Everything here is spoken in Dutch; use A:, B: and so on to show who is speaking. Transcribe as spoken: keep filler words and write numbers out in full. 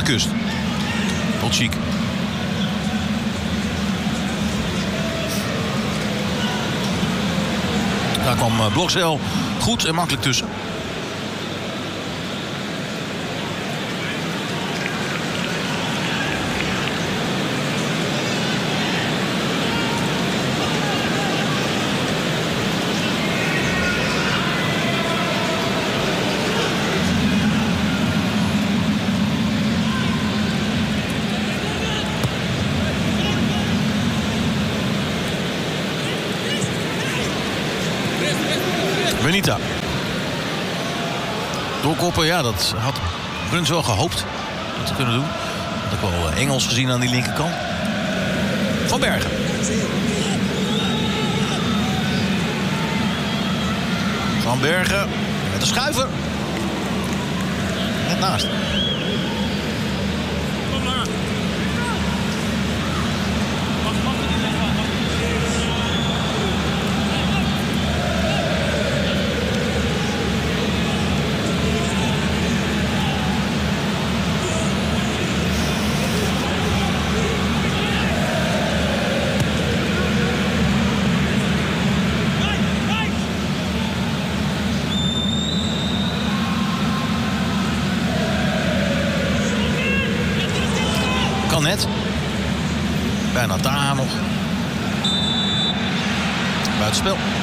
A: de kust. Wat chic. Daar kwam uh, Blokzel goed en makkelijk tussen. Benita. Doorkoppen, ja, dat had Bruns wel gehoopt dat te kunnen doen. Had ook wel Engels gezien aan die linkerkant. Van Bergen. Van Bergen met de schuiver. Net naast. Kan net. Bijna daar nog. Buitenspel.